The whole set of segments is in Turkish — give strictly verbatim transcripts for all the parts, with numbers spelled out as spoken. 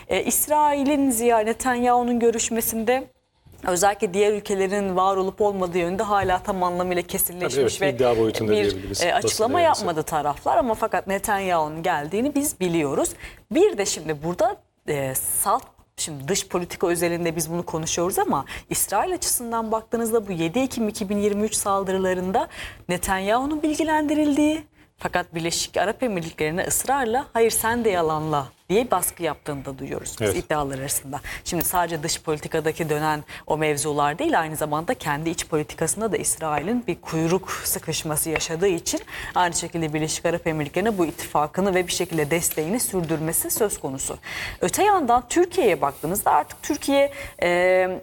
E, İsrail'in Ziya Netanyahu'nun görüşmesinde özellikle diğer ülkelerin var olup olmadığı yönünde hala tam anlamıyla kesinleşmiş evet, ve bir e, açıklama yapmadı taraflar, ama fakat Netanyahu'nun geldiğini biz biliyoruz. Bir de şimdi burada e, salt Şimdi dış politika özelinde biz bunu konuşuyoruz ama İsrail açısından baktığınızda bu yedi Ekim iki bin yirmi üç saldırılarında Netanyahu'nun bilgilendirildiği, fakat Birleşik Arap Emirlikleri'ne ısrarla hayır sen de yalanla diye baskı yaptığını da duyuyoruz biz, evet, iddialar arasında. Şimdi sadece dış politikadaki dönen o mevzular değil, aynı zamanda kendi iç politikasında da İsrail'in bir kuyruk sıkışması yaşadığı için aynı şekilde Birleşik Arap Emirlikleri'ne bu ittifakını ve bir şekilde desteğini sürdürmesi söz konusu. Öte yandan Türkiye'ye baktığımızda artık Türkiye e,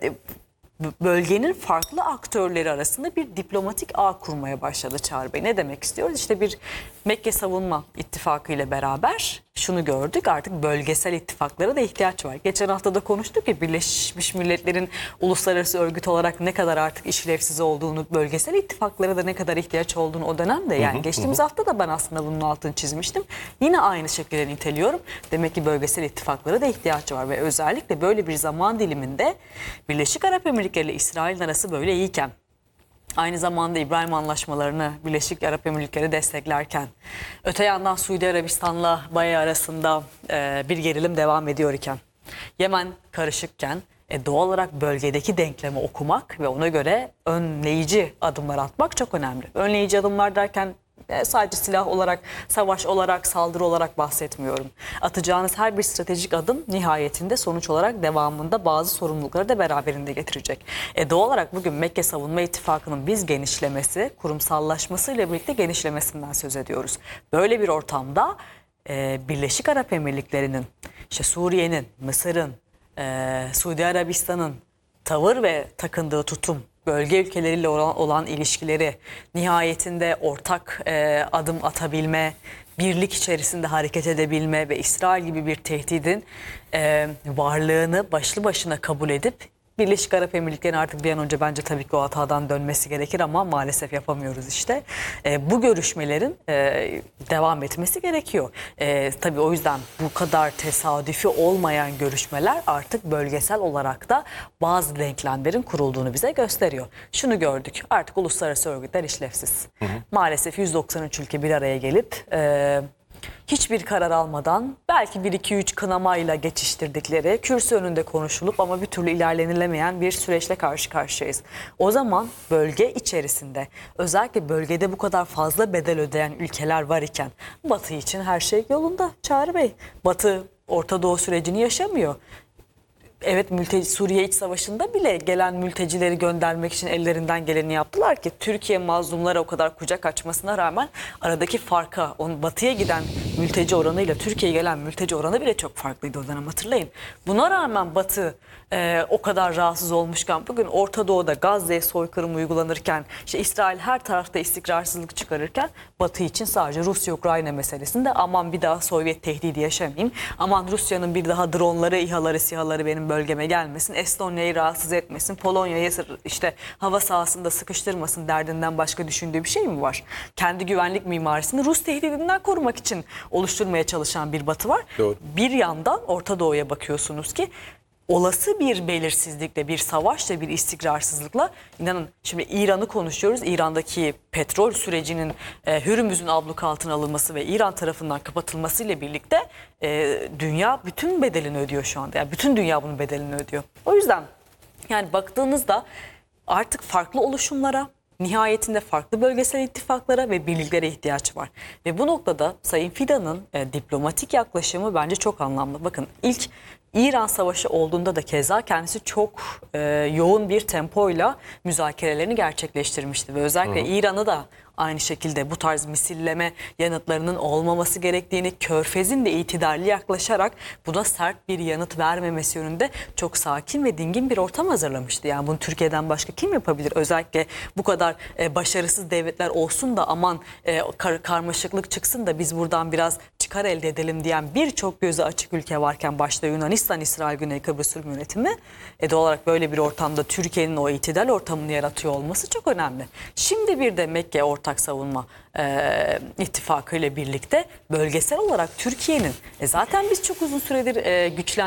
bölgenin farklı aktörleri arasında bir diplomatik ağ kurmaya başladı Çağrı Bey. Ne demek istiyoruz? İşte bir Mekke Savunma İttifakı ile beraber şunu gördük, artık bölgesel ittifaklara da ihtiyaç var. Geçen hafta da konuştuk ya, Birleşmiş Milletler'in uluslararası örgüt olarak ne kadar artık işlevsiz olduğunu, bölgesel ittifaklara da ne kadar ihtiyaç olduğunu o dönemde, yani hı hı, geçtiğimiz hı. hafta da ben aslında bunun altını çizmiştim. Yine aynı şekilde niteliyorum. Demek ki bölgesel ittifaklara da ihtiyaç var ve özellikle böyle bir zaman diliminde Birleşik Arap Emirlikleri ile İsrail'in arası böyle iyiyken, aynı zamanda İbrahim Anlaşmalarını Birleşik Arap Emirlikleri desteklerken, öte yandan Suudi Arabistan'la Baye arasında e, bir gerilim devam ediyor iken, Yemen karışıkken, e, doğal olarak bölgedeki denklemi okumak ve ona göre önleyici adımlar atmak çok önemli. Önleyici adımlar derken e, sadece silah olarak, savaş olarak, saldırı olarak bahsetmiyorum. Atacağınız her bir stratejik adım nihayetinde sonuç olarak devamında bazı sorumlulukları da beraberinde getirecek. E, doğal olarak bugün Mekke Savunma İttifakı'nın biz genişlemesi, kurumsallaşmasıyla birlikte genişlemesinden söz ediyoruz. Böyle bir ortamda e, Birleşik Arap Emirlikleri'nin, işte Suriye'nin, Mısır'ın, e, Suudi Arabistan'ın tavır ve takındığı tutum, bölge ülkeleriyle olan, olan ilişkileri, nihayetinde ortak e, adım atabilme, birlik içerisinde hareket edebilme ve İsrail gibi bir tehdidin e, varlığını başlı başına kabul edip Birleşik Arap Emirlikleri'nin artık bir an önce bence tabii ki o hatadan dönmesi gerekir ama maalesef yapamıyoruz işte. E, bu görüşmelerin e, devam etmesi gerekiyor. E, tabii o yüzden bu kadar tesadüfi olmayan görüşmeler artık bölgesel olarak da bazı denklemlerin kurulduğunu bize gösteriyor. Şunu gördük, artık uluslararası örgütler işlevsiz. Hı hı. Maalesef yüz doksan üç ülke bir araya gelip E, hiçbir karar almadan belki bir iki üç kınamayla geçiştirdikleri, kürsü önünde konuşulup ama bir türlü ilerlenilemeyen bir süreçle karşı karşıyayız. O zaman bölge içerisinde, özellikle bölgede bu kadar fazla bedel ödeyen ülkeler var iken Batı için her şey yolunda Çağrı Bey. Batı Orta Doğu sürecini yaşamıyor. Evet, mülteci Suriye İç Savaşı'nda bile gelen mültecileri göndermek için ellerinden geleni yaptılar ki Türkiye mazlumlara o kadar kucak açmasına rağmen aradaki farka, onun batıya giden mülteci oranıyla Türkiye'ye gelen mülteci oranı bile çok farklıydı o dönem, hatırlayın. Buna rağmen Batı e, o kadar rahatsız olmuşken bugün Orta Doğu'da Gazze'ye soykırım uygulanırken, işte İsrail her tarafta istikrarsızlık çıkarırken Batı için sadece Rusya-Ukrayna meselesinde aman bir daha Sovyet tehdidi yaşamayayım, aman Rusya'nın bir daha dronları, İHA'ları, SİHA'ları benim bölgeme gelmesin, Estonya'yı rahatsız etmesin, Polonya'yı işte hava sahasında sıkıştırmasın derdinden başka düşündüğü bir şey mi var? Kendi güvenlik mimarisini Rus tehdidinden korumak için oluşturmaya çalışan bir Batı var. Doğru. Bir yandan Orta Doğu'ya bakıyorsunuz ki olası bir belirsizlikle, bir savaşla, bir istikrarsızlıkla, inanın şimdi İran'ı konuşuyoruz. İran'daki petrol sürecinin e, Hürmüz'ün abluka altına alınması ve İran tarafından kapatılmasıyla birlikte e, dünya bütün bedelini ödüyor şu anda. Yani bütün dünya bunun bedelini ödüyor. O yüzden yani baktığınızda artık farklı oluşumlara, nihayetinde farklı bölgesel ittifaklara ve birliklere ihtiyaç var. Ve bu noktada Sayın Fidan'ın e, diplomatik yaklaşımı bence çok anlamlı. Bakın ilk İran Savaşı olduğunda da keza kendisi çok e, yoğun bir tempoyla müzakerelerini gerçekleştirmişti. Ve özellikle İran'ı da aynı şekilde bu tarz misilleme yanıtlarının olmaması gerektiğini, Körfez'in de itidalli yaklaşarak buna sert bir yanıt vermemesi yönünde çok sakin ve dingin bir ortam hazırlamıştı. Yani bunu Türkiye'den başka kim yapabilir? Özellikle bu kadar e, başarısız devletler olsun da aman e, kar karmaşıklık çıksın da biz buradan biraz çıkar elde edelim diyen birçok gözü açık ülke varken, başta Yunanistan, İsrail, Güney Kıbrıs Rum yönetimi, e, doğal olarak böyle bir ortamda Türkiye'nin o itidal ortamını yaratıyor olması çok önemli. Şimdi bir de Mekke Ortak Savunma e, İttifakı ile birlikte bölgesel olarak Türkiye'nin e, zaten biz çok uzun süredir e, güçlen